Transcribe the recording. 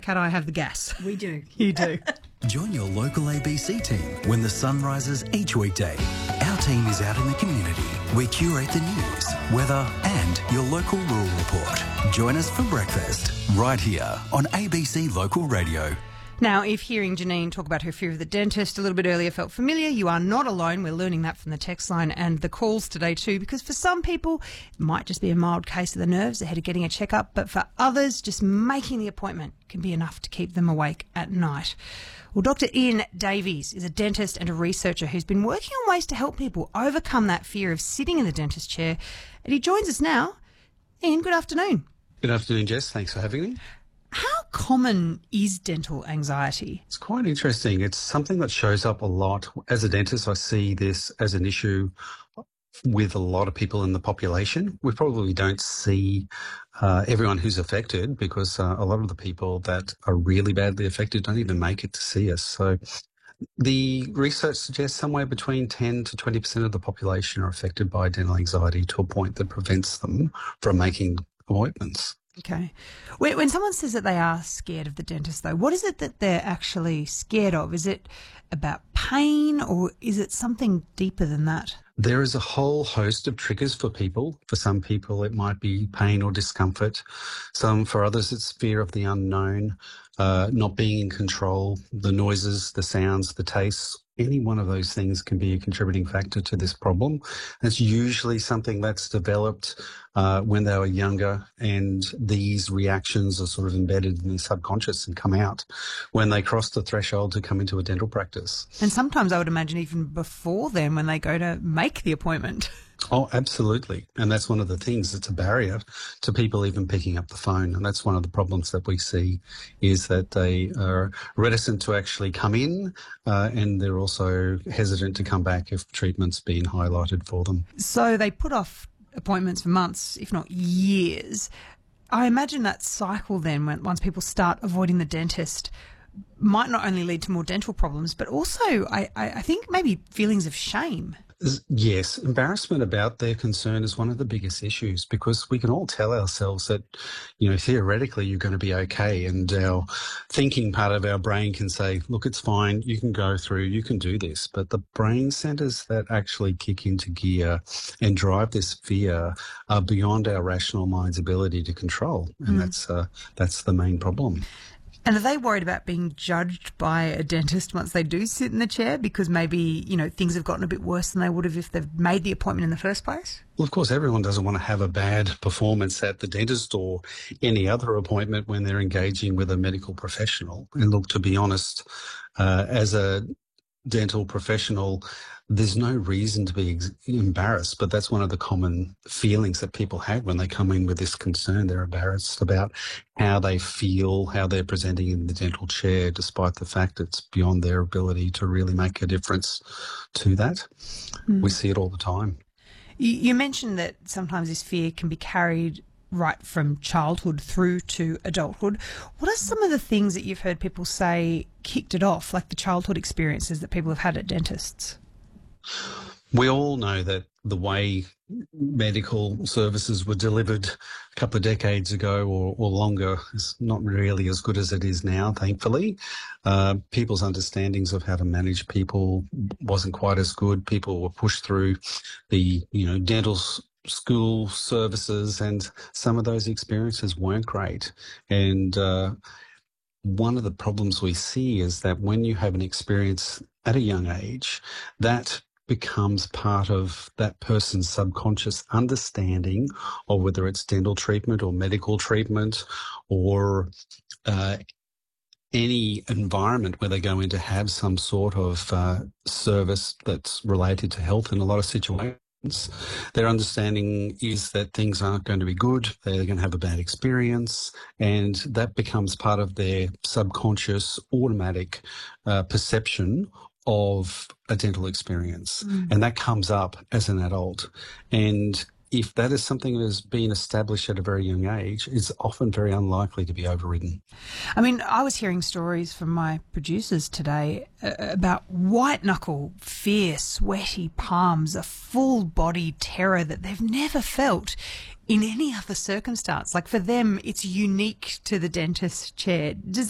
Can I have the gas? We do. You do. Join your local ABC team when the sun rises each weekday. Our team is out in the community. We curate the news, weather and your local rural report. Join us for breakfast right here on ABC Local Radio. Now, if hearing Janine talk about her fear of the dentist a little bit earlier felt familiar, you are not alone. We're learning that from the text line and the calls today too, because for some people, it might just be a mild case of the nerves ahead of getting a checkup, but for others, just making the appointment can be enough to keep them awake at night. Well, Dr. Ian Davies is a dentist and a researcher who's been working on ways to help people overcome that fear of sitting in the dentist chair, and he joins us now. Ian, good afternoon. Good afternoon, Jess. Thanks for having me. How common is dental anxiety? It's quite interesting. It's something that shows up a lot. As a dentist, I see this as an issue with a lot of people in the population. We probably don't see everyone who's affected because a lot of the people that are really badly affected don't even make it to see us. So the research suggests somewhere between 10 to 20% of the population are affected by dental anxiety to a point that prevents them from making appointments. Okay. When someone says that they are scared of the dentist, though, what is it that they're actually scared of? Is it about pain or is it something deeper than that? There is a whole host of triggers for people. For some people, it might be pain or discomfort. For others, it's fear of the unknown, not being in control, the noises, the sounds, the tastes. Any one of those things can be a contributing factor to this problem. It's usually something that's developed when they were younger, and these reactions are sort of embedded in the subconscious and come out when they cross the threshold to come into a dental practice. And sometimes I would imagine even before then when they go to make the appointment. Oh, absolutely. And that's one of the things that's a barrier to people even picking up the phone. And that's one of the problems that we see is that they are reticent to actually come in and they're also hesitant to come back if treatment's been highlighted for them. So they put off appointments for months, if not years. I imagine that cycle then, once people start avoiding the dentist, might not only lead to more dental problems, but also I think maybe feelings of shame. Yes, embarrassment about their concern is one of the biggest issues because we can all tell ourselves that, theoretically you're going to be okay, and our thinking part of our brain can say, look, it's fine, you can go through, you can do this. But the brain centers that actually kick into gear and drive this fear are beyond our rational mind's ability to control, and that's the main problem. And are they worried about being judged by a dentist once they do sit in the chair because maybe, things have gotten a bit worse than they would have if they've made the appointment in the first place? Well, of course, everyone doesn't want to have a bad performance at the dentist or any other appointment when they're engaging with a medical professional. And look, to be honest, as a dental professional, there's no reason to be embarrassed, but that's one of the common feelings that people have when they come in with this concern. They're embarrassed about how they feel, how they're presenting in the dental chair, despite the fact it's beyond their ability to really make a difference to that. We see it all the time. You mentioned that sometimes this fear can be carried right from childhood through to adulthood. What are some of the things that you've heard people say kicked it off, like the childhood experiences that people have had at dentists? We all know that the way medical services were delivered a couple of decades ago or longer is not really as good as it is now, thankfully. People's understandings of how to manage people wasn't quite as good. People were pushed through the, dental school services, and some of those experiences weren't great. And one of the problems we see is that when you have an experience at a young age, that becomes part of that person's subconscious understanding of whether it's dental treatment or medical treatment or any environment where they go in to have some sort of service that's related to health in a lot of situations. Their understanding is that things aren't going to be good, they're going to have a bad experience, and that becomes part of their subconscious automatic perception of a dental experience. And that comes up as an adult. And if that is something that has been established at a very young age, it's often very unlikely to be overridden. I mean, I was hearing stories from my producers today about white-knuckle fear, sweaty palms, a full-body terror that they've never felt in any other circumstance. Like for them, it's unique to the dentist chair. Does